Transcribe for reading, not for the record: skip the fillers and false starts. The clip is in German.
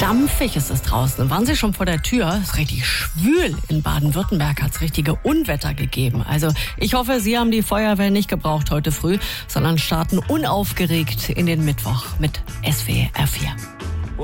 Dampfig ist es draußen. Waren Sie schon vor der Tür? Es ist richtig schwül. In Baden-Württemberg hat es richtige Unwetter gegeben. Also ich hoffe, Sie haben die Feuerwehr nicht gebraucht heute früh, sondern starten unaufgeregt in den Mittwoch mit SWR 4.